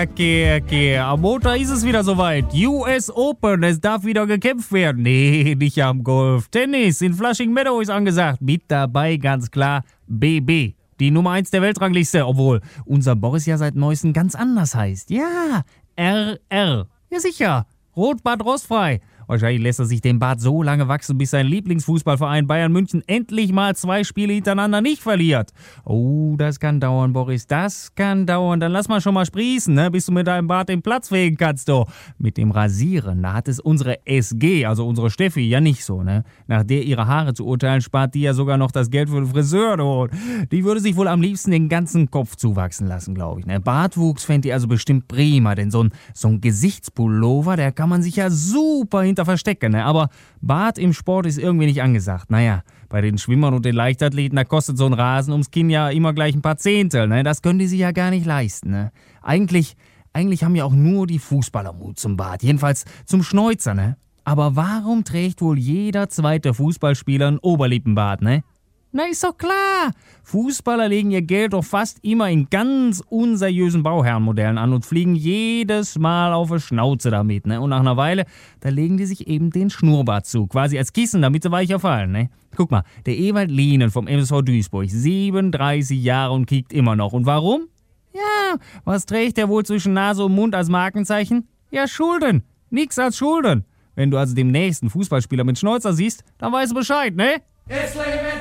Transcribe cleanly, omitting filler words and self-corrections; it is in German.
Okay. Am Montag ist es wieder soweit. US Open, es darf wieder gekämpft werden. Nee, nicht am Golf. Tennis in Flushing Meadow ist angesagt. Mit dabei ganz klar BB. Die Nummer 1 der Weltrangliste, obwohl unser Boris ja seit Neuestem ganz anders heißt. Ja, RR. Ja sicher, Rot-Bart rostfrei. Wahrscheinlich lässt er sich den Bart so lange wachsen, bis sein Lieblingsfußballverein Bayern München endlich mal 2 Spiele hintereinander nicht verliert. Oh, das kann dauern, Boris, das kann dauern. Dann lass mal schon mal sprießen, ne? Bis du mit deinem Bart den Platz fegen kannst, du. Mit dem Rasieren, da hat es unsere SG, also unsere Steffi, ja nicht so, ne? Nach der ihre Haare zu urteilen, spart die ja sogar noch das Geld für den Friseur, du. Die würde sich wohl am liebsten den ganzen Kopf zuwachsen lassen, glaube ich, ne? Bartwuchs fände die also bestimmt prima, denn so ein Gesichtspullover, der kann man sich ja super hinter verstecken, ne? Aber Bart im Sport ist irgendwie nicht angesagt. Naja, bei den Schwimmern und den Leichtathleten, da kostet so ein Rasen ums Kinn ja immer gleich ein paar Zehntel, ne? Das können die sich ja gar nicht leisten, ne? Eigentlich haben ja auch nur die Fußballer Mut zum Bart, jedenfalls zum Schnäuzer, ne? Aber warum trägt wohl jeder zweite Fußballspieler einen Oberlippenbart, ne? Na, ist doch klar. Fußballer legen ihr Geld doch fast immer in ganz unseriösen Bauherrenmodellen an und fliegen jedes Mal auf die Schnauze damit, ne? Und nach einer Weile, da legen die sich eben den Schnurrbart zu, quasi als Kissen, damit sie weicher fallen, ne? Guck mal, der Ewald Lienen vom MSV Duisburg, 37 Jahre und kickt immer noch. Und warum? Ja, was trägt der wohl zwischen Nase und Mund als Markenzeichen? Ja, Schulden. Nix als Schulden. Wenn du also demnächst einen Fußballspieler mit Schnäuzer siehst, dann weißt du Bescheid, ne?